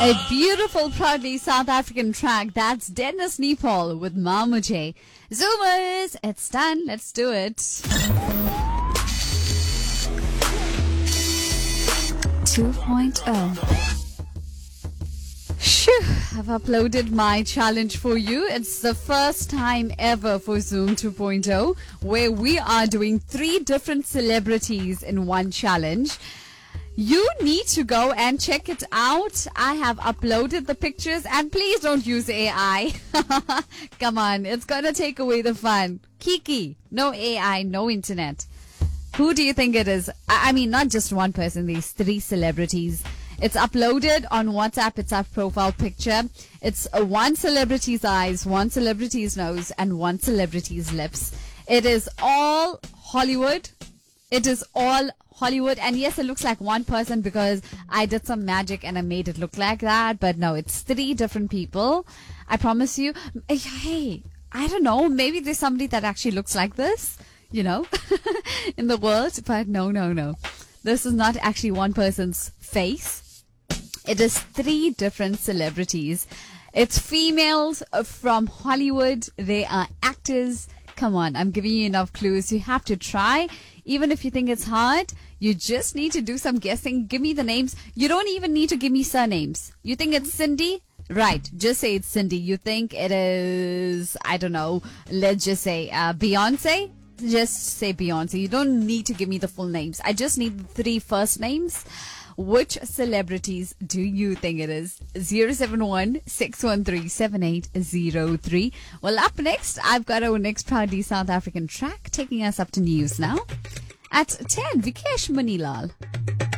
A beautiful, proudly South African track. That's Dennis Nepal with Mama J. Zoomers, it's done. Let's do it. 2.0. Phew, I've uploaded my challenge for you. It's the first time ever for Zoom 2.0 where we are doing 3 different celebrities in one challenge. You need to go and check it out. I have uploaded the pictures and please don't use AI. Come on, it's gonna take away the fun. Kiki, no AI, no internet. Who do you think it is? I mean, not just one person, these 3 celebrities. It's uploaded on WhatsApp. It's our profile picture. It's one celebrity's eyes, one celebrity's nose, and one celebrity's lips. It is all Hollywood. It is all Hollywood. And yes, it looks like one person because I did some magic and I made it look like that. But no, it's 3 different people. I promise you. Hey, I don't know. Maybe there's somebody that actually looks like this, you know, in the world. But no. This is not actually one person's face. It is 3 different celebrities. It's females from Hollywood. They are actors. Come on, I'm giving you enough clues. You have to try. Even if you think it's hard, you just need to do some guessing. Give me the names. You don't even need to give me surnames. You think it's Cindy? Right. Just say it's Cindy. You think it is, I don't know, let's just say Beyonce? Just say Beyonce. You don't need to give me the full names. I just need the 3 first names. Which celebrities do you think it is? 071-613-7803. Well, up next, I've got our next proudly South African track taking us up to news now. At 10, Vikesh Manilal.